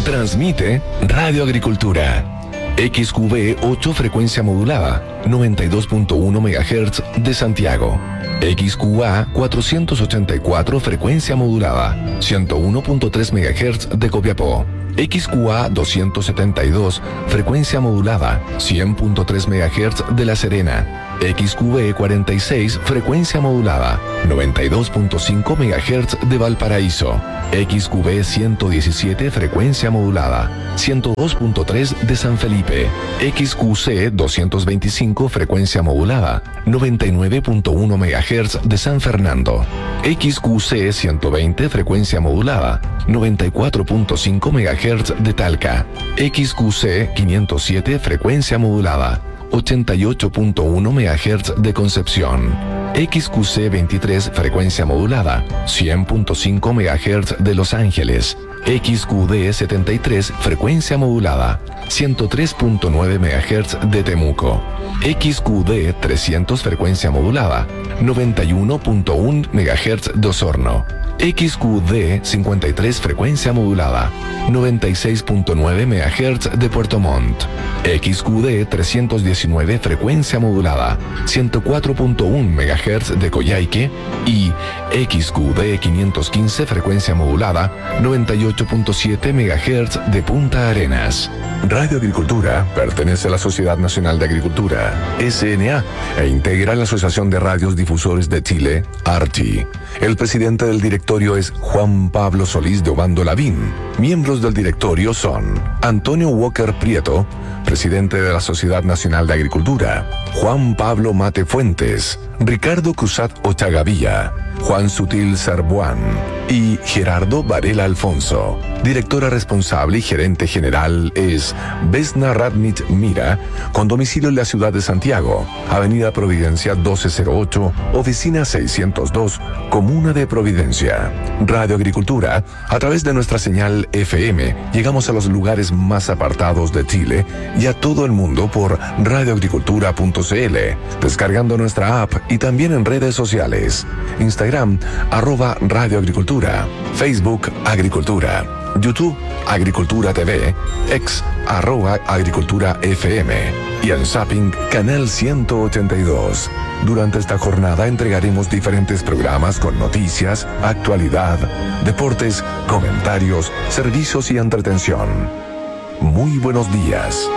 Transmite Radio Agricultura. XQB 8 frecuencia modulada, 92.1 MHz de Santiago. XQA 484 frecuencia modulada, 101.3 MHz de Copiapó. XQA 272 frecuencia modulada, 100.3 MHz de La Serena. XQB 46 frecuencia modulada, 92.5 MHz de Valparaíso. XQB 117 frecuencia modulada, 102.3 de San Felipe. XQC 225 frecuencia modulada, 99.1 MHz de San Fernando. XQC 120 frecuencia modulada, 94.5 MHz de Talca. XQC 507 frecuencia modulada, 88.1 MHz de Concepción. XQC 23 frecuencia modulada, 100.5 MHz de Los Ángeles. XQD 73 frecuencia modulada, 103.9 MHz de Temuco. XQD 300 frecuencia modulada, 91.1 MHz de Osorno. XQD 53 frecuencia modulada, 96.9 MHz de Puerto Montt. XQD 319 frecuencia modulada, 104.1 MHz de Coyhaique. Y XQD 515 frecuencia modulada, 98.7 MHz de Punta Arenas. Radio Agricultura pertenece a la Sociedad Nacional de Agricultura, SNA, e integra la Asociación de Radios Difusores de Chile, ARTI. El presidente del directorio es Juan Pablo Solís de Obando Lavín. Miembros del directorio son Antonio Walker Prieto, presidente de la Sociedad Nacional de Agricultura; Juan Pablo Mate Fuentes; Ricardo Cruzat Ochagavía; Juan Sutil Sarbuán y Gerardo Varela Alfonso. Directora responsable y gerente general es Vesna Radnich Mira, con domicilio en la ciudad de Santiago, Avenida Providencia 1208, Oficina 602, Comuna de Providencia. Radio Agricultura, a través de nuestra señal FM, llegamos a los lugares más apartados de Chile y a todo el mundo por radioagricultura.cl, descargando nuestra app y también en redes sociales. Instagram, @radioagricultura, Facebook, Agricultura, YouTube, Agricultura TV, X, @Agricultura FM y en Zapping, Canal 182. Durante esta jornada entregaremos diferentes programas con noticias, actualidad, deportes, comentarios, servicios y entretención. Muy buenos días.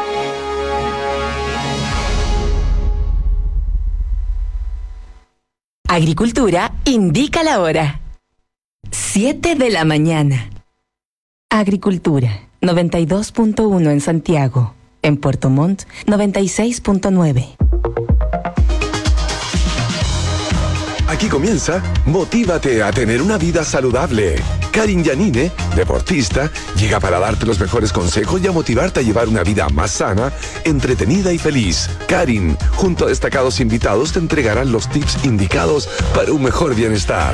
Agricultura indica la hora. 7 de la mañana. Agricultura, 92.1 en Santiago. En Puerto Montt, 96.9. Aquí comienza Motívate a tener una vida saludable. Karin Yanine, deportista, llega para darte los mejores consejos y a motivarte a llevar una vida más sana, entretenida y feliz. Karin, junto a destacados invitados, te entregarán los tips indicados para un mejor bienestar.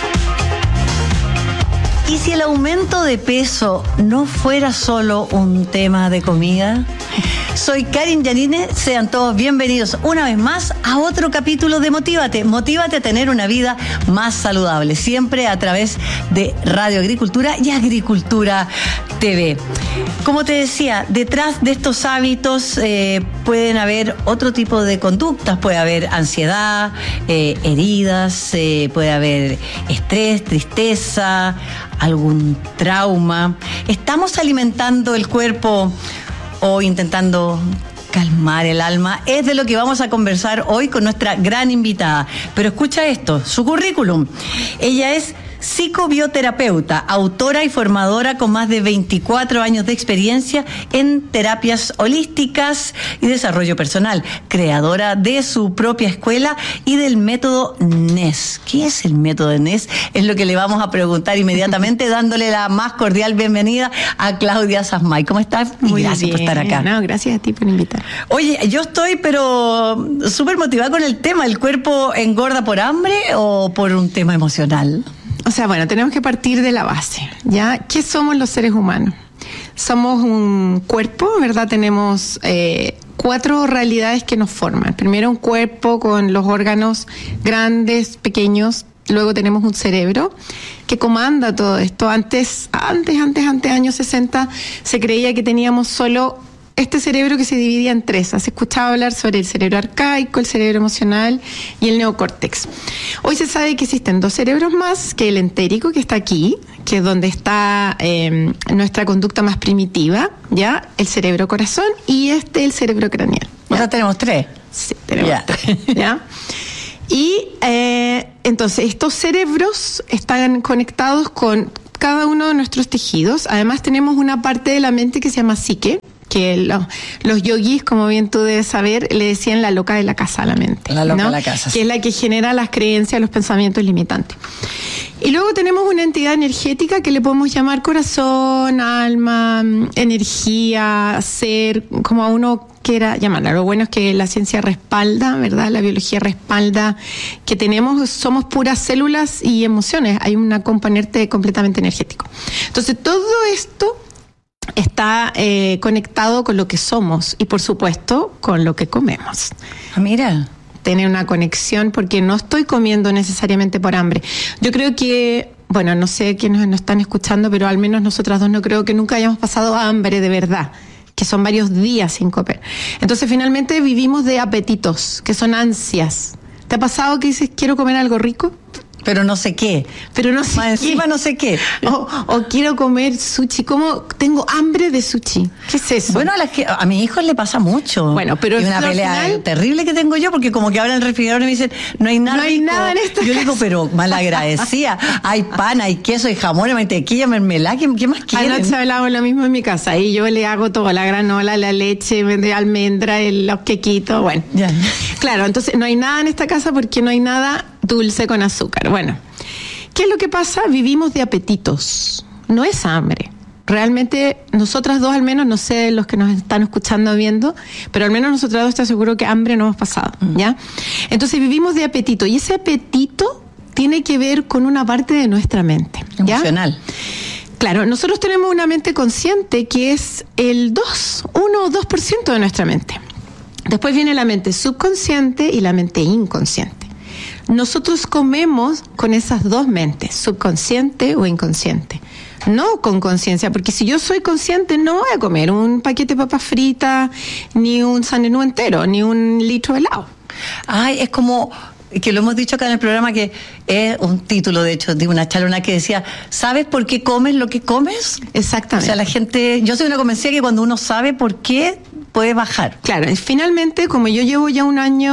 ¿Y si el aumento de peso no fuera solo un tema de comida? Soy Karin Yanine, sean todos bienvenidos una vez más a otro capítulo de Motívate. Motívate a tener una vida más saludable, siempre a través de Radio Agricultura y Agricultura TV. Como te decía, detrás de estos hábitos pueden haber otro tipo de conductas, puede haber ansiedad, heridas, puede haber estrés, tristeza, algún trauma. Estamos alimentando el cuerpo o intentando calmar el alma. Es de lo que vamos a conversar hoy con nuestra gran invitada. Pero escucha esto, su currículum. Ella es psicobioterapeuta, autora y formadora con más de 24 años de experiencia en terapias holísticas y desarrollo personal, creadora de su propia escuela y del método NES. ¿Qué es el método NES? Es lo que le vamos a preguntar inmediatamente, dándole la más cordial bienvenida a Claudia Sasmay. ¿Cómo estás? Muy gracias bien. por estar acá. No, gracias a ti por invitar. Oye, yo estoy pero súper motivada con el tema. ¿El cuerpo engorda por hambre o por un tema emocional? O sea, bueno, tenemos que partir de la base, ¿ya? ¿Qué somos los seres humanos? Somos un cuerpo, ¿verdad? Tenemos 4 realidades que nos forman. Primero, un cuerpo con los órganos grandes, pequeños. Luego tenemos un cerebro que comanda todo esto. Antes, años 60, se creía que teníamos solo este cerebro que se dividía en tres. Has escuchado hablar sobre el cerebro arcaico, el cerebro emocional y el neocórtex. Hoy se sabe que existen dos cerebros más, que el entérico, que está aquí, que es donde está nuestra conducta más primitiva, ¿ya? El cerebro corazón, y el cerebro craneal. ¿Ya? O sea, tenemos tres. Sí, tenemos tres, ¿ya? Y entonces estos cerebros están conectados con cada uno de nuestros tejidos. Además tenemos una parte de la mente que se llama psique, que los yogis, como bien tú debes saber, le decían la loca de la casa a la mente. La loca ¿no? de la casa. Sí. Que es la que genera las creencias, los pensamientos limitantes. Y luego tenemos una entidad energética que le podemos llamar corazón, alma, energía, ser, como a uno quiera llamarla. Lo bueno es que la ciencia respalda, ¿verdad? La biología respalda que somos puras células y emociones. Hay un componente completamente energético. Entonces, todo esto está conectado con lo que somos y, por supuesto, con lo que comemos. Mira. Tiene una conexión porque no estoy comiendo necesariamente por hambre. Yo creo que, bueno, no sé quiénes nos están escuchando, pero al menos nosotras dos no creo que nunca hayamos pasado hambre de verdad, que son varios días sin comer. Entonces, finalmente vivimos de apetitos, que son ansias. ¿Te ha pasado que dices, quiero comer algo rico? Pero no sé qué. Pero no sé más qué. Encima no sé qué. O quiero comer sushi. ¿Cómo? Tengo hambre de sushi. ¿Qué es eso? Bueno, a mis hijos le pasa mucho. Bueno, pero y una pelea terrible que tengo yo, porque como que abren el refrigerador y me dicen, no hay nada. No hay rico. nada en esta Yo le digo, pero malagradecida. Hay pan, hay queso, hay jamón, hay mantequilla, mermelada. ¿Qué más quieren? Anoche hablábamos lo mismo en mi casa. Y yo le hago todo, la granola, la leche de almendra, los quequitos. Bueno, ya. Claro, entonces no hay nada en esta casa porque no hay nada dulce con azúcar. Bueno, ¿qué es lo que pasa? Vivimos de apetitos, no es hambre. Realmente nosotras dos, al menos, no sé los que nos están escuchando o viendo, pero al menos nosotras dos te aseguro que hambre no hemos pasado, ¿ya? Entonces vivimos de apetito, y ese apetito tiene que ver con una parte de nuestra mente, ¿ya? Emocional. Claro, nosotros tenemos una mente consciente que es el 1 o 2% de nuestra mente. Después viene la mente subconsciente y la mente inconsciente. Nosotros comemos con esas dos mentes, subconsciente o inconsciente. No con conciencia, porque si yo soy consciente no voy a comer un paquete de papas fritas, ni un sanenú entero, ni un litro de helado. Ay, es como, que lo hemos dicho acá en el programa, que es un título, de hecho, de una charla que decía, ¿sabes por qué comes lo que comes? Exactamente. O sea, la gente, yo soy una convencida que cuando uno sabe por qué, puede bajar. Claro, y finalmente, como yo llevo ya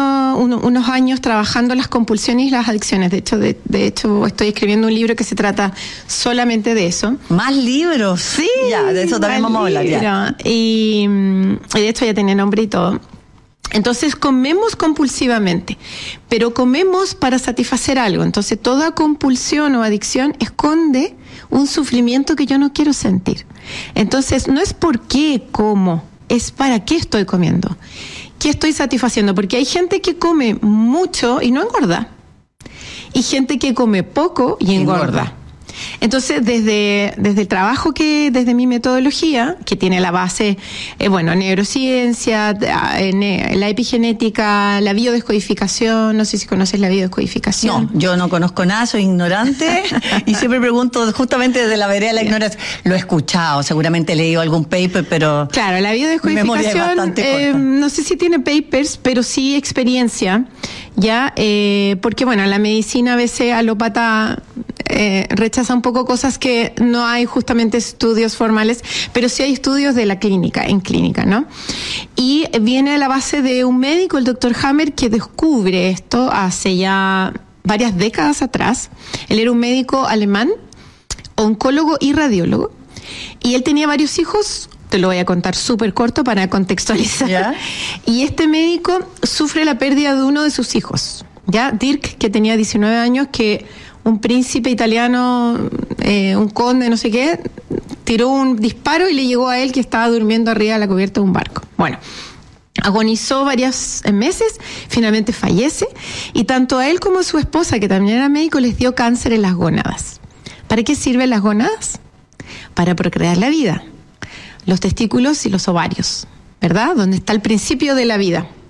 unos años trabajando las compulsiones y las adicciones, de hecho estoy escribiendo un libro que se trata solamente de eso. ¿Más libros? Sí. Ya, de eso también vamos a hablar. Ya. Y de hecho ya tiene nombre y todo. Entonces comemos compulsivamente, pero comemos para satisfacer algo. Entonces toda compulsión o adicción esconde un sufrimiento que yo no quiero sentir. Entonces no es por qué como, es para qué estoy comiendo, qué estoy satisfaciendo, porque hay gente que come mucho y no engorda, y gente que come poco y engorda. Entonces, desde el trabajo desde mi metodología, que tiene la base, neurociencia, la epigenética, la biodescodificación, no sé si conoces la biodescodificación. No, yo no conozco nada, soy ignorante y siempre pregunto justamente desde la vereda de la ignorancia. Lo he escuchado, seguramente he leído algún paper, pero... Claro, la biodescodificación, no sé si tiene papers, pero sí experiencia, ¿ya? Porque, la medicina a veces alópata rechaza un poco cosas que no hay justamente estudios formales, pero sí hay estudios de la clínica, en clínica, ¿no? Y viene a la base de un médico, el Dr. Hammer, que descubre esto hace ya varias décadas atrás. Él era un médico alemán, oncólogo y radiólogo, y él tenía varios hijos. Te lo voy a contar súper corto para contextualizar. ¿Ya? Y este médico sufre la pérdida de uno de sus hijos, ¿ya? Dirk, que tenía 19 años, que un príncipe italiano, un conde, no sé qué, tiró un disparo y le llegó a él, que estaba durmiendo arriba de la cubierta de un barco. Bueno, agonizó varios meses, finalmente fallece, y tanto a él como a su esposa, que también era médico, les dio cáncer en las gónadas. ¿Para qué sirven las gónadas? Para procrear la vida. Los testículos y los ovarios, ¿verdad? Donde está el principio de la vida,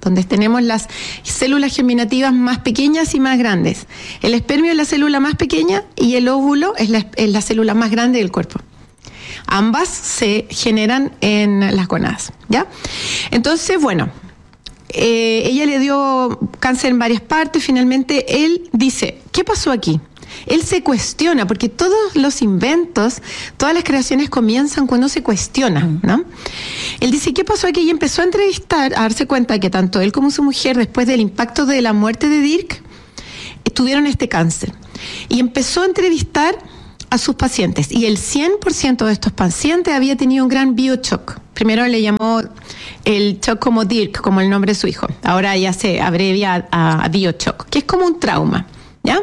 donde tenemos las células germinativas más pequeñas y más grandes. El espermio es la célula más pequeña y el óvulo es la célula más grande del cuerpo. Ambas se generan en las gonadas, ¿ya? Entonces, bueno, ella le dio cáncer en varias partes. Finalmente, él dice, ¿qué pasó aquí? Él se cuestiona, porque todos los inventos, todas las creaciones comienzan cuando se cuestionan, ¿no? Él dice, ¿qué pasó aquí? Y empezó a entrevistar, a darse cuenta que tanto él como su mujer, después del impacto de la muerte de Dirk, tuvieron este cáncer. Y empezó a entrevistar a sus pacientes. Y el 100% de estos pacientes había tenido un gran bioshock. Primero le llamó el shock como Dirk, como el nombre de su hijo. Ahora ya se abrevia a bioshock, que es como un trauma, ¿ya?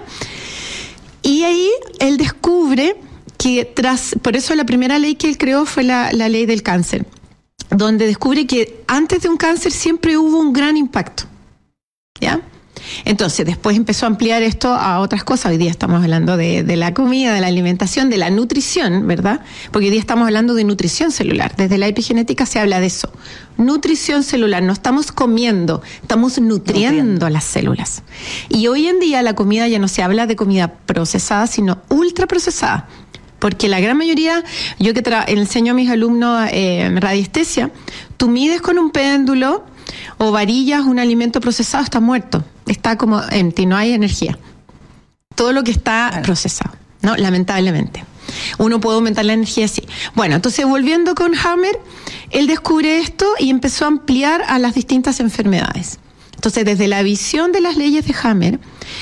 Y ahí él descubre que por eso la primera ley que él creó fue la ley del cáncer, donde descubre que antes de un cáncer siempre hubo un gran impacto, ¿ya? Entonces después empezó a ampliar esto a otras cosas. Hoy día estamos hablando de la comida, de la alimentación, de la nutrición, ¿verdad? Porque hoy día estamos hablando de nutrición celular. Desde la epigenética se habla de eso. Nutrición celular, no estamos comiendo, estamos nutriendo las células. Y hoy en día la comida ya no se habla de comida procesada, sino ultraprocesada. Porque la gran mayoría, yo que enseño a mis alumnos radiestesia, tú mides con un péndulo o varillas un alimento procesado, está muerto. Está como empty, no hay energía. Todo lo que está procesado, ¿no? Lamentablemente. Uno puede aumentar la energía, sí. Bueno, entonces volviendo con Hammer, él descubre esto y empezó a ampliar a las distintas enfermedades. Entonces, desde la visión de las leyes de Hammer,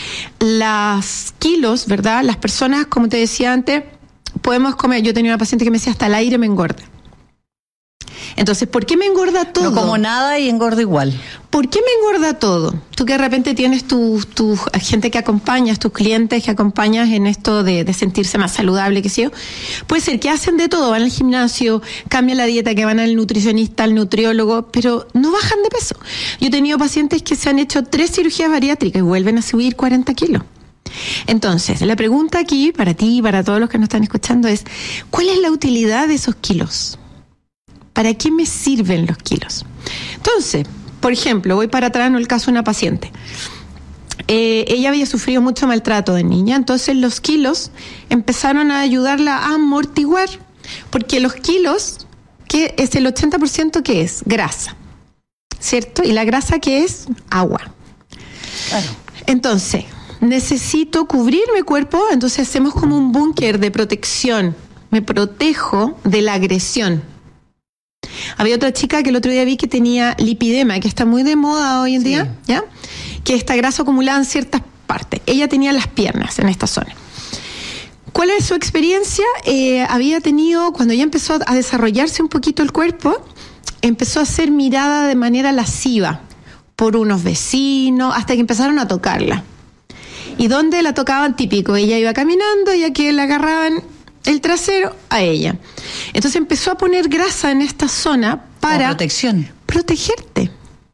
las kilos, ¿verdad? Las personas, como te decía antes, podemos comer. Yo tenía una paciente que me decía, hasta el aire me engorda. Entonces, ¿por qué me engorda todo? No como nada y engordo igual. ¿Por qué me engorda todo? Tú que de repente tienes tu gente que acompañas, tus clientes que acompañas en esto de sentirse más saludable, qué sé yo. Puede ser que hacen de todo, van al gimnasio, cambian la dieta, que van al nutricionista, al nutriólogo, pero no bajan de peso. Yo he tenido pacientes que se han hecho 3 cirugías bariátricas y vuelven a subir 40 kilos. Entonces, la pregunta aquí, para ti y para todos los que nos están escuchando es, ¿cuál es la utilidad de esos kilos? ¿Para qué me sirven los kilos? Entonces, por ejemplo, voy para atrás en el caso de una paciente. Ella había sufrido mucho maltrato de niña, entonces los kilos empezaron a ayudarla a amortiguar, porque los kilos, que es el 80% que es grasa, ¿cierto? Y la grasa que es agua. Claro. Entonces, necesito cubrir mi cuerpo, entonces hacemos como un búnker de protección. Me protejo de la agresión. Había otra chica que el otro día vi que tenía lipidema, que está muy de moda hoy en día, ¿ya? Que está grasa acumulada en ciertas partes. Ella tenía las piernas en esta zona. ¿Cuál es su experiencia? Había tenido, cuando ya empezó a desarrollarse un poquito el cuerpo, empezó a ser mirada de manera lasciva por unos vecinos, hasta que empezaron a tocarla. ¿Y dónde la tocaban? Típico, ella iba caminando y aquí la agarraban el trasero a ella. Entonces empezó a poner grasa en esta zona para protegerte.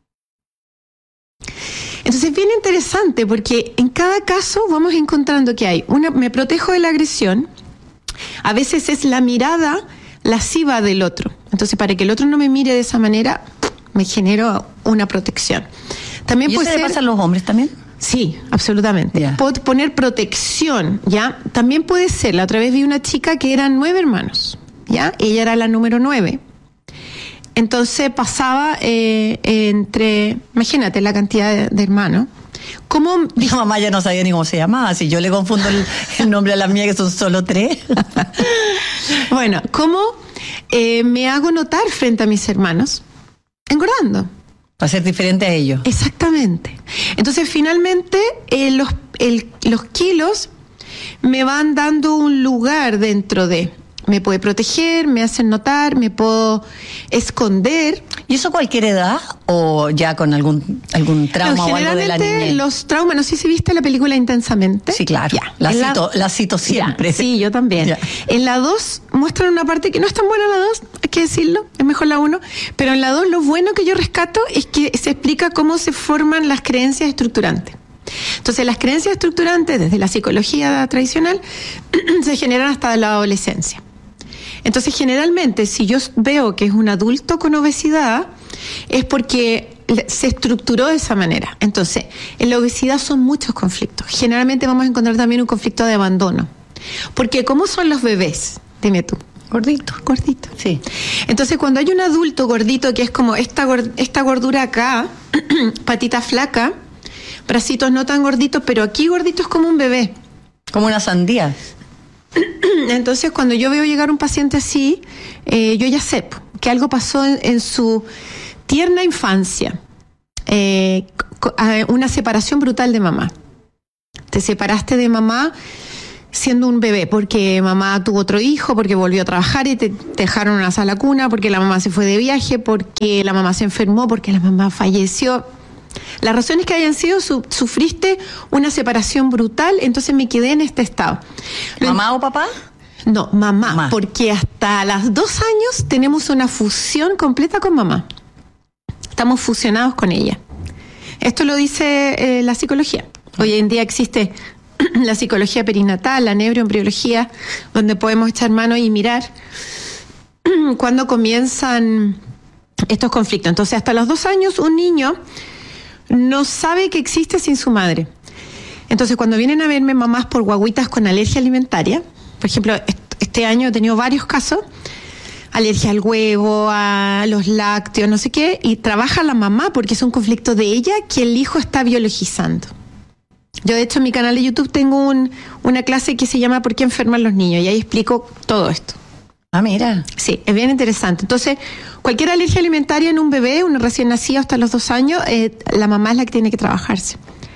Entonces es bien interesante porque en cada caso vamos encontrando que hay me protejo de la agresión, a veces es la mirada lasciva del otro. Entonces para que el otro no me mire de esa manera, me genero una protección. También ¿Y eso le pasa a los hombres también? Sí, absolutamente. Yeah. Puedo poner protección, ¿ya? También puede ser, la otra vez vi una chica que eran 9 hermanos, ¿ya? Ella era la número 9. Entonces pasaba imagínate la cantidad de hermanos. ¿Cómo? Mi mamá ya no sabía ni cómo se llamaba, si yo le confundo el nombre a la mía, que son solo 3. Bueno, ¿cómo me hago notar frente a mis hermanos? Engordando. Para ser diferente a ellos. Exactamente. Entonces, finalmente, los kilos me van dando un lugar dentro de... Me puede proteger, me hacen notar, me puedo esconder. ¿Y eso a cualquier edad o ya con algún trauma o algo de la niñez? Los traumas, no sé si viste la película Intensamente. Sí, claro. Ya, la cito siempre. Ya, sí, yo también. Ya. En la 2 muestran una parte que no es tan buena la 2, hay que decirlo, es mejor la 1. Pero en la 2 lo bueno que yo rescato es que se explica cómo se forman las creencias estructurantes. Entonces, las creencias estructurantes, desde la psicología tradicional, se generan hasta la adolescencia. Entonces, generalmente, si yo veo que es un adulto con obesidad, es porque se estructuró de esa manera. Entonces, en la obesidad son muchos conflictos. Generalmente vamos a encontrar también un conflicto de abandono. Porque ¿cómo son los bebés? Dime tú. Gordito. Gordito. Sí. Entonces, cuando hay un adulto gordito que es como esta gordura acá, patita flaca, bracitos no tan gorditos, pero aquí gordito es como un bebé. Como una sandía. Entonces, cuando yo veo llegar un paciente así, yo ya sé que algo pasó en su tierna infancia. Una separación brutal de mamá. Te separaste de mamá siendo un bebé, porque mamá tuvo otro hijo, porque volvió a trabajar y te dejaron en una sala cuna, porque la mamá se fue de viaje, porque la mamá se enfermó, porque la mamá falleció. Las razones que hayan sido, sufriste una separación brutal, entonces me quedé en este estado. ¿Mamá o papá? No, mamá, porque hasta los 2 años tenemos una fusión completa con mamá. Estamos fusionados con ella. Esto lo dice la psicología. Hoy en día existe la psicología perinatal, la neuroembriología, donde podemos echar mano y mirar cuándo comienzan estos conflictos. Entonces, hasta los 2 años, un niño no sabe que existe sin su madre. Entonces, cuando vienen a verme mamás por guaguitas con alergia alimentaria, por ejemplo, este año he tenido varios casos, alergia al huevo, a los lácteos, no sé qué, y trabaja la mamá porque es un conflicto de ella que el hijo está biologizando. Yo, de hecho, en mi canal de YouTube tengo una clase que se llama ¿Por qué enferman los niños? Y ahí explico todo esto. Ah, mira. Sí, es bien interesante. Entonces, cualquier alergia alimentaria en un bebé, un recién nacido hasta los 2 años, la mamá es la que tiene que trabajarse.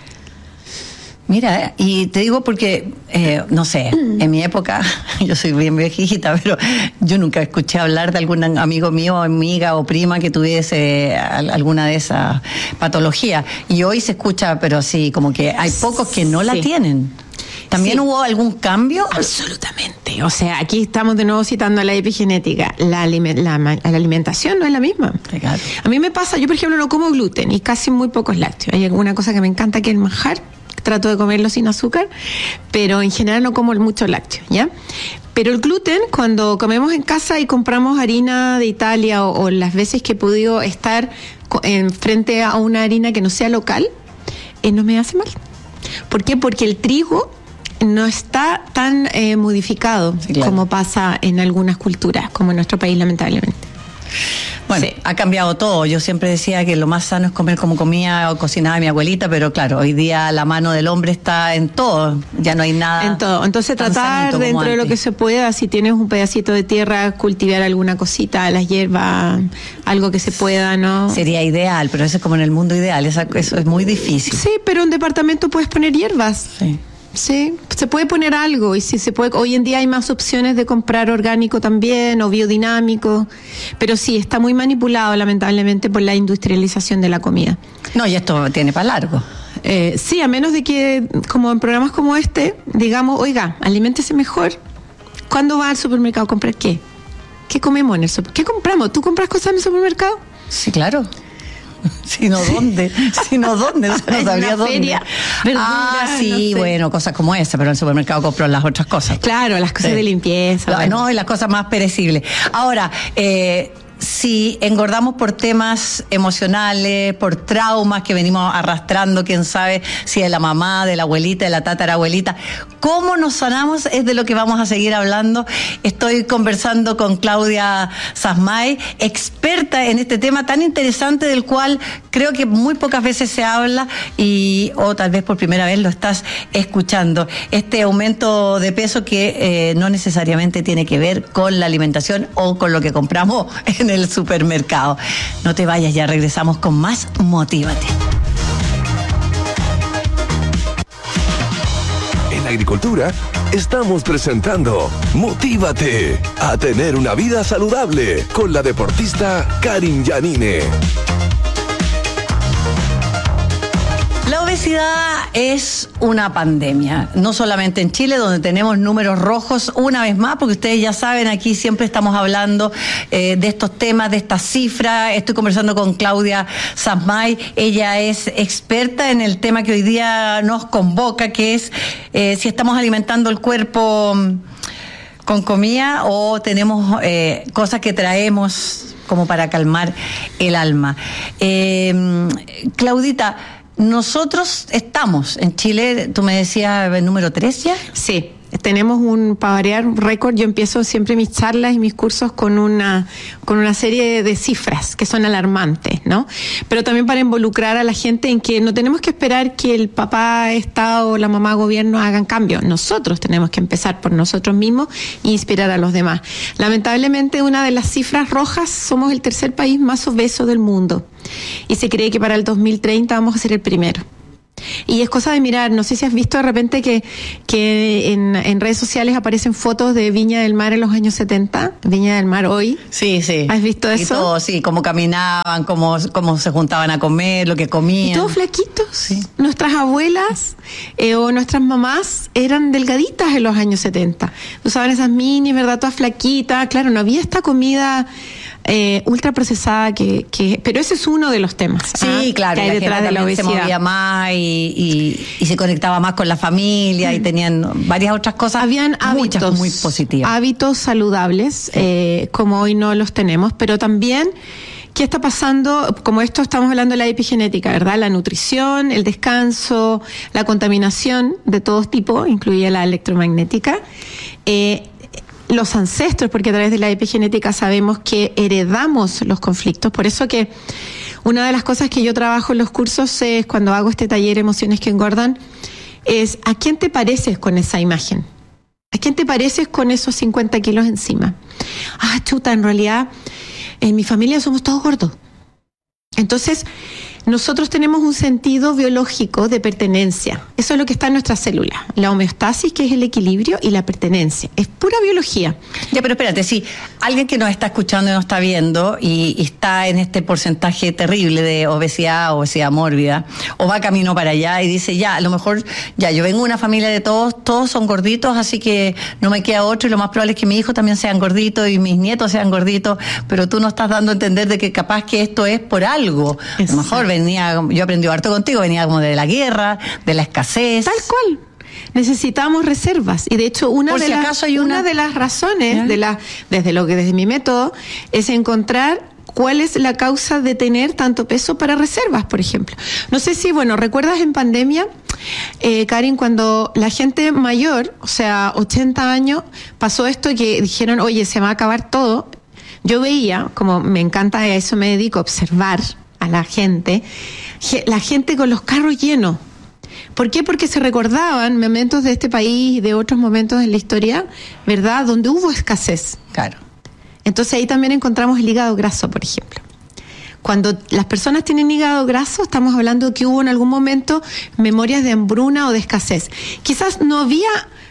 Mira, y te digo porque, no sé, en mi época, yo soy bien viejita, pero yo nunca escuché hablar de algún amigo mío, amiga o prima que tuviese alguna de esas patologías. Y hoy se escucha, pero sí, como que hay pocos que no la tienen. ¿También hubo algún cambio? Absolutamente. O sea, aquí estamos de nuevo citando la epigenética. La alimentación no es la misma. Claro. A mí me pasa, yo por ejemplo no como gluten y casi muy pocos lácteos. Hay alguna cosa que me encanta que es el manjar. Trato de comerlo sin azúcar, pero en general no como mucho lácteo, ¿ya? Pero el gluten, cuando comemos en casa y compramos harina de Italia o las veces que he podido estar frente a una harina que no sea local, no me hace mal. ¿Por qué? Porque el trigo no está tan modificado como pasa en algunas culturas, como en nuestro país, lamentablemente. Bueno, ha cambiado todo. Yo siempre decía que lo más sano es comer como comía o cocinaba mi abuelita, pero claro, hoy día la mano del hombre está en todo. Ya no hay nada. En todo. Entonces tratar dentro de lo que se pueda, si tienes un pedacito de tierra, cultivar alguna cosita, las hierbas, algo que se pueda, ¿no? Sería ideal, pero eso es como en el mundo ideal. Eso es muy difícil. Sí, pero en departamento puedes poner hierbas. Sí. Sí, se puede poner algo y si se puede, hoy en día hay más opciones de comprar orgánico también o biodinámico, pero sí, está muy manipulado lamentablemente por la industrialización de la comida. No, y esto tiene para largo. Sí, a menos de que, como en programas como este, digamos, oiga, aliméntese mejor. ¿Cuándo va al supermercado a comprar qué? ¿Qué comemos en el supermercado? ¿Qué compramos? ¿Tú compras cosas en el supermercado? Sí, claro. Sino dónde, sino dónde, o sea, no sabría dónde. Feria, verduras, sí, no sé. Bueno, cosas como esa, pero en el supermercado compro las otras cosas. Claro, las cosas de limpieza. Bueno. No, y las cosas más perecibles. Ahora, si engordamos por temas emocionales, por traumas que venimos arrastrando, quién sabe si de la mamá, de la abuelita, de la tatarabuelita, ¿cómo nos sanamos? Es de lo que vamos a seguir hablando. Estoy conversando con Claudia Sasmay, experta en este tema tan interesante del cual creo que muy pocas veces se habla o tal vez por primera vez lo estás escuchando. Este aumento de peso que no necesariamente tiene que ver con la alimentación o con lo que compramos en el supermercado. No te vayas, ya regresamos con más Motívate. En Agricultura estamos presentando Motívate a tener una vida saludable con la deportista Karin Yanine. La obesidad es una pandemia, no solamente en Chile, donde tenemos números rojos una vez más, porque ustedes ya saben, aquí siempre estamos hablando de estos temas, de estas cifras. Estoy conversando con Claudia Sasmay, ella es experta en el tema que hoy día nos convoca, que es si estamos alimentando el cuerpo con comida o tenemos cosas que traemos como para calmar el alma. Claudita, nosotros estamos en Chile, tú me decías, el número 3 ya. Sí. Tenemos para variar, un récord. Yo empiezo siempre mis charlas y mis cursos con una serie de cifras que son alarmantes, ¿no? Pero también para involucrar a la gente en que no tenemos que esperar que el papá, Estado o la mamá, gobierno hagan cambios. Nosotros tenemos que empezar por nosotros mismos e inspirar a los demás. Lamentablemente, una de las cifras rojas, somos el tercer país más obeso del mundo. Y se cree que para el 2030 vamos a ser el primero. Y es cosa de mirar, no sé si has visto de repente que en redes sociales aparecen fotos de Viña del Mar en los años 70, Viña del Mar hoy. Sí, sí. ¿Has visto eso? Y todo, sí, cómo caminaban, cómo se juntaban a comer, lo que comían. Y todos flaquitos. Sí. Nuestras abuelas o nuestras mamás eran delgaditas en los años 70. Usaban esas minis, ¿verdad? Todas flaquitas. Claro, no había esta comida ultra procesada pero ese es uno de los temas. Sí, claro, que hay detrás de la obesidad. Se movía más y se conectaba más con la familia y tenían varias otras cosas. Habían hábitos, muchas muy positivas. Hábitos saludables, sí. Como hoy no los tenemos, pero también ¿qué está pasando? Como esto estamos hablando de la epigenética, ¿verdad? La nutrición, el descanso, la contaminación de todo tipo, incluye la electromagnética. Los ancestros, porque a través de la epigenética sabemos que heredamos los conflictos. Por eso que una de las cosas que yo trabajo en los cursos es, cuando hago este taller Emociones que Engordan, es ¿a quién te pareces con esa imagen? ¿A quién te pareces con esos 50 kilos encima? Ah, chuta, en realidad en mi familia somos todos gordos. Entonces, nosotros tenemos un sentido biológico de pertenencia. Eso es lo que está en nuestras células. La homeostasis, que es el equilibrio, y la pertenencia. Es pura biología. Ya, pero espérate, si alguien que nos está escuchando y nos está viendo y está en este porcentaje terrible de obesidad mórbida, o va camino para allá y dice, ya, a lo mejor, ya, yo vengo de una familia de todos son gorditos, así que no me queda otro, y lo más probable es que mi hijo también sean gorditos y mis nietos sean gorditos, pero tú no estás dando a entender de que capaz que esto es por algo. A lo mejor yo aprendí harto contigo, venía como de la guerra, de la escasez. Tal cual. Necesitamos reservas. Y de hecho, una de las razones, desde mi método, es encontrar cuál es la causa de tener tanto peso para reservas, por ejemplo. No sé si, ¿recuerdas en pandemia, Karin, cuando la gente mayor, o sea, 80 años, pasó esto que dijeron, oye, se va a acabar todo? Yo veía, como me encanta, a eso me dedico, a observar a la gente con los carros llenos. ¿Por qué? Porque se recordaban momentos de este país y de otros momentos en la historia, ¿verdad?, donde hubo escasez. Claro. Entonces ahí también encontramos el hígado graso, por ejemplo. Cuando las personas tienen hígado graso, estamos hablando de que hubo en algún momento memorias de hambruna o de escasez. Quizás no había,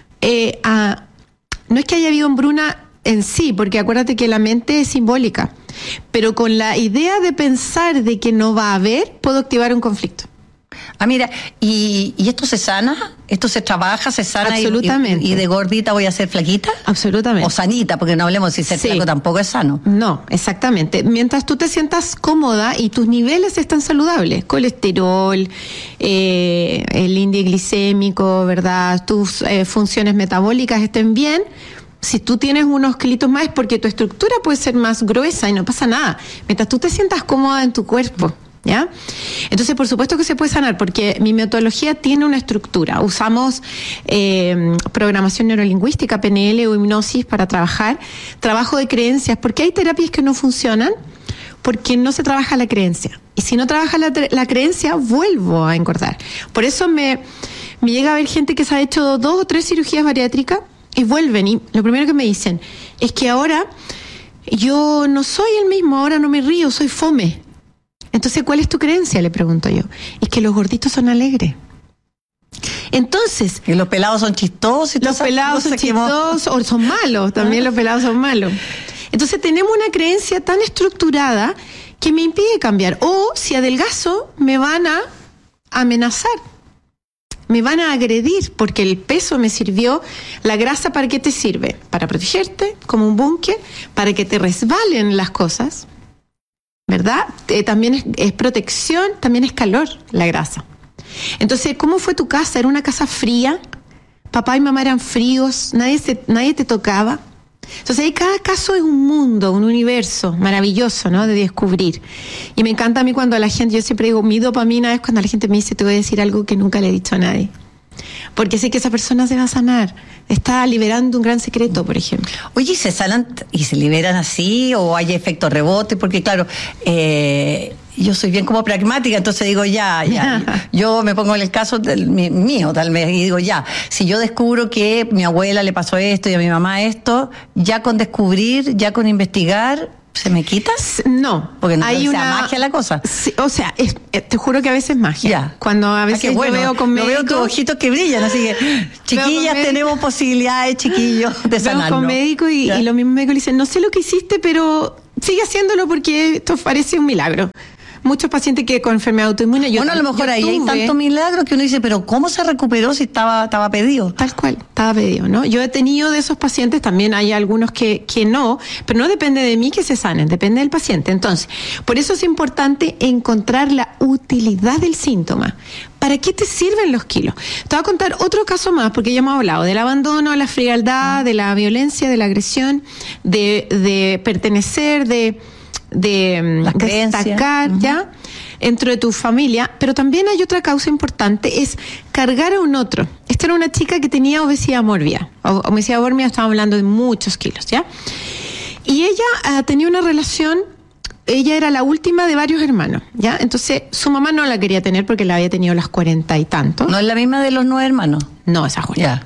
no es que haya habido hambruna en sí, porque acuérdate que la mente es simbólica, pero con la idea de pensar de que no va a haber, puedo activar un conflicto. Ah, mira, ¿y esto se sana? ¿Esto se trabaja, se sana? Absolutamente. ¿Y de gordita voy a ser flaquita? Absolutamente. O sanita, porque no hablemos si ser flaco tampoco es sano. No, exactamente. Mientras tú te sientas cómoda y tus niveles están saludables, colesterol, el índice glicémico, ¿verdad?, tus funciones metabólicas estén bien. Si tú tienes unos kilitos más es porque tu estructura puede ser más gruesa y no pasa nada. Mientras tú te sientas cómoda en tu cuerpo, ¿ya? Entonces, por supuesto que se puede sanar, porque mi metodología tiene una estructura. Usamos programación neurolingüística, PNL o hipnosis para trabajar. Trabajo de creencias, porque hay terapias que no funcionan porque no se trabaja la creencia. Y si no trabaja la creencia, vuelvo a engordar. Por eso me llega a ver gente que se ha hecho 2 o 3 cirugías bariátricas y vuelven, y lo primero que me dicen es que ahora yo no soy el mismo, ahora no me río, soy fome. Entonces, ¿cuál es tu creencia?, le pregunto yo. Es que los gorditos son alegres. Entonces, ¿y los pelados son chistosos? Los pelados son chistosos o son malos, también los pelados son malos. Entonces tenemos una creencia tan estructurada que me impide cambiar. O si adelgazo, me van a amenazar. Me van a agredir porque el peso me sirvió. La grasa, ¿para qué te sirve? Para protegerte, como un búnker, para que te resbalen las cosas, ¿verdad? También es protección, también es calor la grasa. Entonces, ¿cómo fue tu casa? ¿Era una casa fría? ¿Papá y mamá eran fríos? ¿Nadie te tocaba? Entonces ahí cada caso es un mundo, un universo maravilloso, ¿no? De descubrir. Y me encanta a mí cuando la gente, yo siempre digo, mi dopamina es cuando la gente me dice, te voy a decir algo que nunca le he dicho a nadie. Porque sé que esa persona se va a sanar. Está liberando un gran secreto, por ejemplo. Oye, ¿y se sanan y se liberan así o hay efecto rebote? Porque claro, yo soy bien como pragmática, entonces digo ya. Yo me pongo en el caso mío tal vez y digo ya, si yo descubro que a mi abuela le pasó esto y a mi mamá esto, ya con descubrir, ya con investigar, ¿se me quita? No. Porque no hay magia la cosa. Sí, o sea, te juro que a veces es magia. Ya. Cuando a veces bueno, yo veo con médicos... Yo veo tus ojitos que brillan, así que chiquillas tenemos posibilidades, chiquillos, de sanarnos. Veo con médicos y los mismos médicos le dicen, no sé lo que hiciste, pero sigue haciéndolo porque esto parece un milagro. Muchos pacientes que con enfermedad autoinmune... Bueno, a lo mejor ahí hay tanto milagro que uno dice, pero ¿cómo se recuperó si estaba pedido? Tal cual, estaba pedido, ¿no? Yo he tenido de esos pacientes, también hay algunos que no, pero no depende de mí que se sanen, depende del paciente. Entonces, por eso es importante encontrar la utilidad del síntoma. ¿Para qué te sirven los kilos? Te voy a contar otro caso más, porque ya hemos hablado del abandono, de la frialdad, de la violencia, de la agresión, de pertenecer, de destacar, ¿ya? Dentro de tu familia, pero también hay otra causa importante, es cargar a un otro. Esta era una chica que tenía obesidad mórbida. Obesidad mórbida, estamos hablando de muchos kilos, ¿ya? Y ella tenía una relación, ella era la última de varios hermanos, ¿ya? Entonces, su mamá no la quería tener porque la había tenido a los 40 y tantos. ¿No es la misma de los 9 hermanos? No, esa Julia. Ya.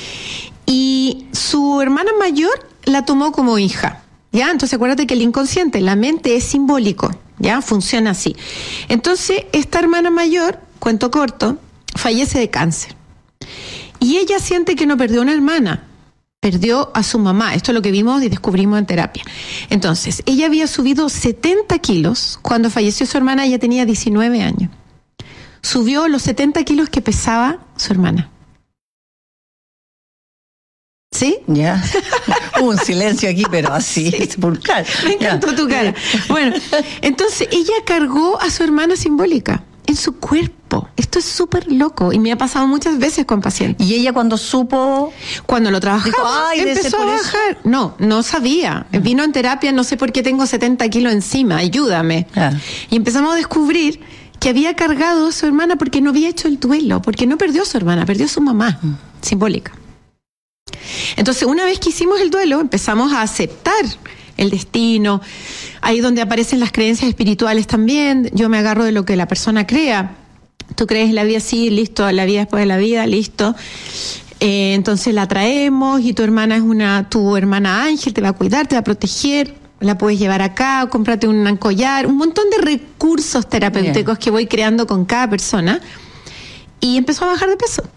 Y su hermana mayor la tomó como hija. ¿Ya? Entonces acuérdate que el inconsciente, la mente es simbólico, ¿ya? Funciona así. Entonces, esta hermana mayor, cuento corto, fallece de cáncer. Y ella siente que no perdió una hermana, perdió a su mamá. Esto es lo que vimos y descubrimos en terapia. Entonces, ella había subido 70 kilos. Cuando falleció su hermana, ella tenía 19 años. Subió los 70 kilos que pesaba su hermana. ¿Sí? Ya. Un silencio aquí, pero así, sí. Sepulcral. Me encantó tu cara. Bueno, entonces ella cargó a su hermana simbólica en su cuerpo. Esto es súper loco y me ha pasado muchas veces con pacientes. ¿Y ella cuando supo? Cuando lo trabajaba, empezó a bajar. No sabía. Vino en terapia, no sé por qué tengo 70 kilos encima, ayúdame. Y empezamos a descubrir que había cargado a su hermana porque no había hecho el duelo, porque no perdió a su hermana, perdió a su mamá simbólica. Entonces, una vez que hicimos el duelo, empezamos a aceptar el destino. Ahí donde aparecen las creencias espirituales también. Yo me agarro de lo que la persona crea. Tú crees en la vida, sí, listo, la vida después de la vida, listo. Entonces la traemos y tu hermana es tu hermana ángel, te va a cuidar, te va a proteger. La puedes llevar acá, cómprate un collar, un montón de recursos terapéuticos que voy creando con cada persona. Y empezó a bajar de peso.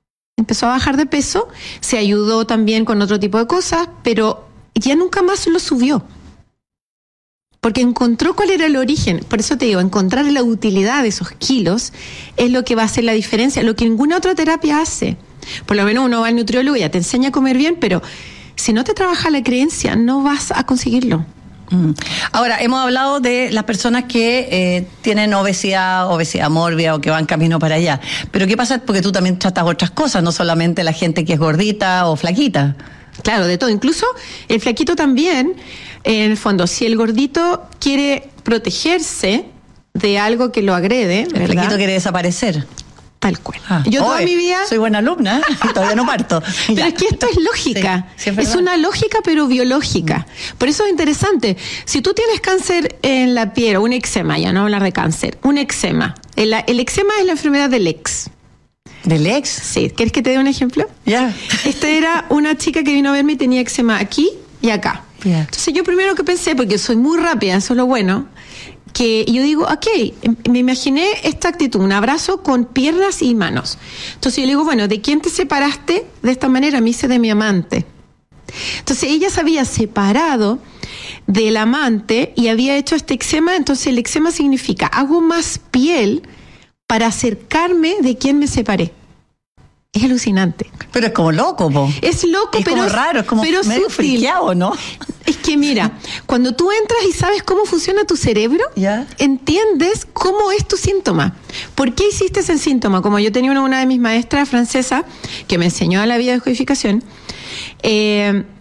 Se ayudó también con otro tipo de cosas, pero ya nunca más lo subió. Porque encontró cuál era el origen. Por eso te digo, encontrar la utilidad de esos kilos es lo que va a hacer la diferencia, lo que ninguna otra terapia hace. Por lo menos uno va al nutriólogo y ya te enseña a comer bien, pero si no te trabaja la creencia, no vas a conseguirlo. Ahora, hemos hablado de las personas que tienen obesidad mórbida o que van camino para allá. Pero ¿qué pasa? Porque tú también tratas otras cosas, no solamente la gente que es gordita o flaquita. Claro, de todo. Incluso el flaquito también, en el fondo, si el gordito quiere protegerse de algo que lo agrede, el flaquito quiere desaparecer. Tal cual. Yo toda mi vida... Soy buena alumna y todavía no parto. Pero es que esto es lógica. Sí, es una lógica, pero biológica. Por eso es interesante. Si tú tienes cáncer en la piel, o un eczema, ya no hablar de cáncer, un eczema. El eczema es la enfermedad del ex. ¿Del ex? Sí. ¿Quieres que te dé un ejemplo? Ya. Esta era una chica que vino a verme y tenía eczema aquí y acá. Yeah. Entonces yo primero que pensé, porque soy muy rápida, eso es lo bueno, que yo digo, ok, me imaginé esta actitud, un abrazo con piernas y manos. Entonces yo le digo, bueno, ¿de quién te separaste? De esta manera me hice de mi amante. Entonces ella se había separado del amante y había hecho este eczema. Entonces el eczema significa, hago más piel para acercarme de quien me separé. Es alucinante. Pero es como loco, po. Es loco, es pero como raro, es como pero medio sutil. friqueado, ¿no? Es que mira, cuando tú entras y sabes cómo funciona tu cerebro, entiendes cómo es tu síntoma. ¿Por qué hiciste ese síntoma? Como yo tenía una de mis maestras francesas que me enseñó a la biodescodificación,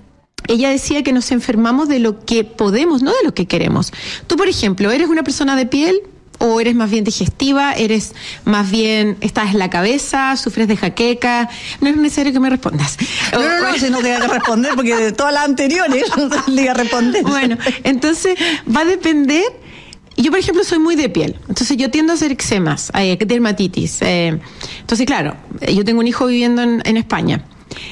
ella decía que nos enfermamos de lo que podemos, no de lo que queremos. Tú, por ejemplo, ¿eres una persona de piel? ¿O eres más bien digestiva? ¿Eres más bien, estás en la cabeza? ¿Sufres de jaqueca? No es necesario que me respondas. No, si no te voy a responder, porque de todas las anteriores no te voy a responder. Bueno, entonces va a depender. Yo, por ejemplo, soy muy de piel. Entonces yo tiendo a hacer eczemas, dermatitis. Entonces, claro, yo tengo un hijo viviendo en España.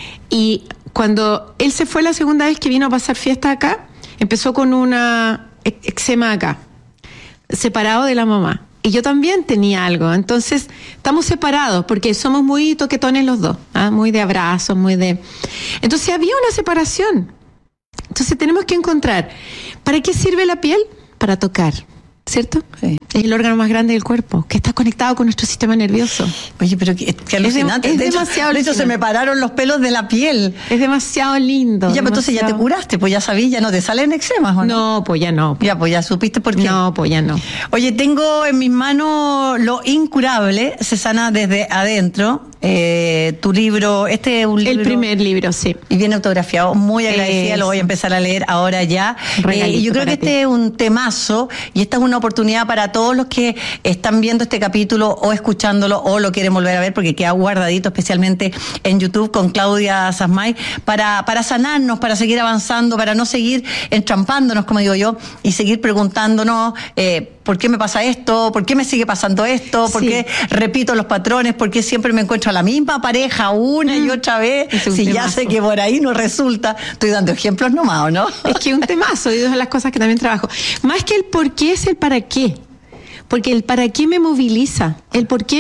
Y cuando él se fue la segunda vez que vino a pasar fiesta acá, empezó con una eczema acá, separado de la mamá. Y yo también tenía algo. Entonces, estamos separados porque somos muy toquetones los dos, muy de abrazos, Entonces, había una separación. Entonces, tenemos que encontrar, ¿para qué sirve la piel? Para tocar, ¿cierto? Sí. Es el órgano más grande del cuerpo, que está conectado con nuestro sistema nervioso. Oye, pero qué alucinante. Es demasiado de hecho, se me pararon los pelos de la piel. Es demasiado lindo. Ya, pero entonces ya te curaste, pues ya sabías, ya no te salen eczemas, ¿o no? No, pues ya no. Ya, pues ya supiste por qué. No, pues ya no. Oye, tengo en mis manos Lo Incurable, se sana desde adentro. Tu libro, este es un libro. El primer libro, sí. Y viene autografiado, muy agradecida, lo voy a empezar a leer ahora ya. Y yo creo que este es un temazo y esta es una oportunidad para todos los que están viendo este capítulo o escuchándolo o lo quieren volver a ver porque queda guardadito especialmente en YouTube con Claudia Sasmay para sanarnos, para seguir avanzando, para no seguir entrampándonos, como digo yo, y seguir preguntándonos ¿por qué me pasa esto? ¿Por qué me sigue pasando esto? ¿Por qué repito los patrones? ¿Por qué siempre me encuentro a la misma pareja una y otra vez? Si ya sé que por ahí no resulta. Estoy dando ejemplos nomás, ¿o no? Es que un temazo, y dos de las cosas que también trabajo. Más que el por qué es el para qué. Porque el para qué me moviliza. El por qué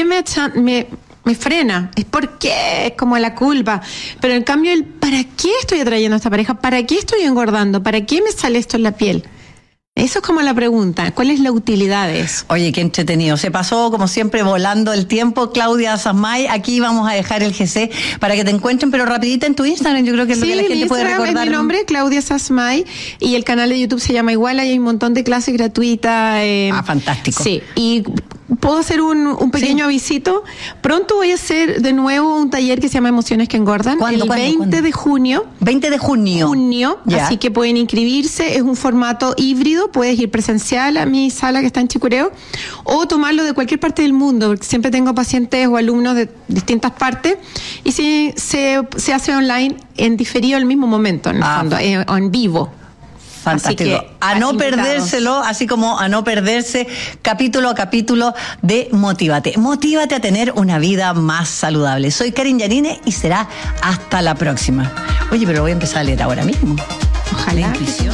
me frena. Es por qué, es como la culpa. Pero en cambio el para qué estoy atrayendo a esta pareja, para qué estoy engordando, para qué me sale esto en la piel. Eso es como la pregunta, ¿cuál es la utilidad de eso? Oye, qué entretenido. Se pasó, como siempre, volando el tiempo. Claudia Sasmay, aquí vamos a dejar el GC para que te encuentren, pero rapidita en tu Instagram, yo creo que es lo que la gente puede recordar. Es mi nombre, Claudia Sasmay, y el canal de YouTube se llama igual, hay un montón de clases gratuitas. Fantástico. Sí, y puedo hacer un pequeño avisito. Pronto voy a hacer de nuevo un taller que se llama Emociones que Engordan. ¿Cuándo? El 20 de junio. 20 de junio. Así que pueden inscribirse. Es un formato híbrido. Puedes ir presencial a mi sala que está en Chicureo o tomarlo de cualquier parte del mundo, porque siempre tengo pacientes o alumnos de distintas partes y se hace online en diferido al mismo momento, en el fondo, o en vivo. Fantástico. A no perdérselo, así como a no perderse capítulo a capítulo de Motívate. Motívate a tener una vida más saludable. Soy Karin Yanine y será hasta la próxima. Oye, pero voy a empezar a leer ahora mismo. Ojalá.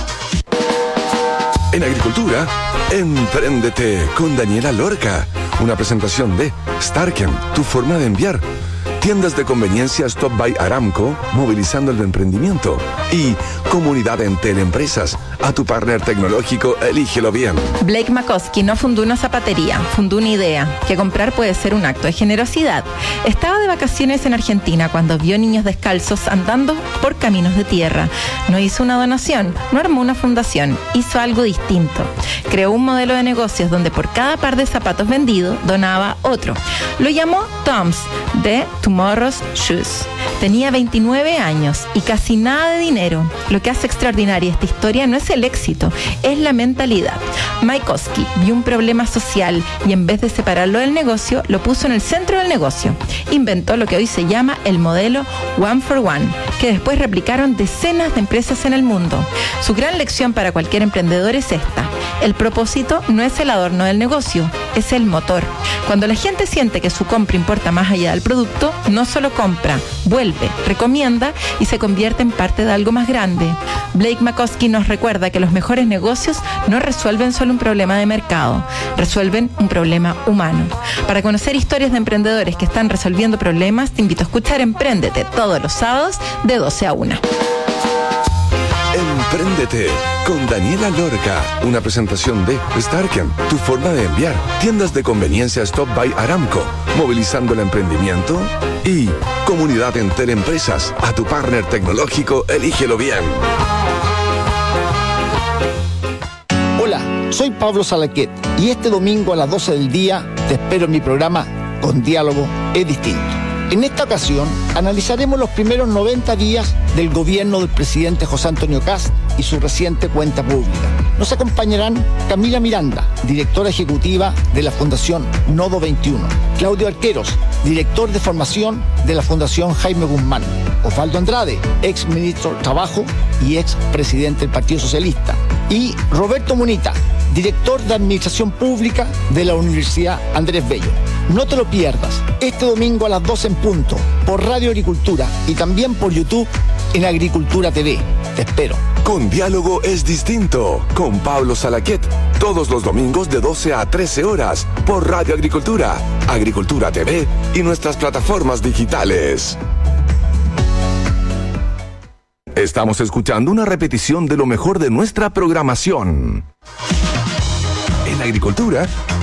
En Agricultura, Empréndete con Daniela Lorca. Una presentación de Starken, tu forma de enviar. Tiendas de conveniencia Stop by Aramco, movilizando el emprendimiento. Y Comunidad Entel Empresas, a tu partner tecnológico, elígelo bien. Blake Makoski no fundó una zapatería, fundó una idea, que comprar puede ser un acto de generosidad. Estaba de vacaciones en Argentina cuando vio niños descalzos andando por caminos de tierra. No hizo una donación, no armó una fundación, hizo algo distinto. Creó un modelo de negocios donde por cada par de zapatos vendido, donaba otro. Lo llamó Toms, de Tomorrow's Shoes. Tenía 29 años y casi nada de dinero. Lo que hace extraordinaria esta historia no es el éxito, es la mentalidad. Makoski vio un problema social y en vez de separarlo del negocio, lo puso en el centro del negocio. Inventó lo que hoy se llama el modelo One for One, que después replicaron decenas de empresas en el mundo. Su gran lección para cualquier emprendedor es esta: el propósito no es el adorno del negocio, es el motor. Cuando la gente siente que su compra importa más allá del producto, no solo compra, vuelve, recomienda y se convierte en parte de algo más grande. Blake Makoski nos recuerda que los mejores negocios no resuelven solo un problema de mercado, resuelven un problema humano. Para conocer historias de emprendedores que están resolviendo problemas, te invito a escuchar Empréndete todos los sábados de 12 a 1. Empréndete con Daniela Lorca, una presentación de Starken, tu forma de enviar. Tiendas de conveniencia Stop by Aramco, movilizando el emprendimiento. Y Comunidad Entel Empresas, a tu partner tecnológico, elígelo bien. Hola, soy Pablo Salaquet y este domingo a las 12 del día te espero en mi programa Con Diálogo es Distinto. En esta ocasión, analizaremos los primeros 90 días del gobierno del presidente José Antonio Kast y su reciente cuenta pública. Nos acompañarán Camila Miranda, directora ejecutiva de la Fundación Nodo 21, Claudio Arqueros, director de formación de la Fundación Jaime Guzmán, Osvaldo Andrade, ex ministro de Trabajo y ex presidente del Partido Socialista, y Roberto Munita, director de Administración Pública de la Universidad Andrés Bello. No te lo pierdas, este domingo a las 12 en punto, por Radio Agricultura y también por YouTube en Agricultura TV. Te espero. Con Diálogo es distinto, con Pablo Salaquet, todos los domingos de 12 a 13 horas, por Radio Agricultura, Agricultura TV y nuestras plataformas digitales. Estamos escuchando una repetición de lo mejor de nuestra programación. En Agricultura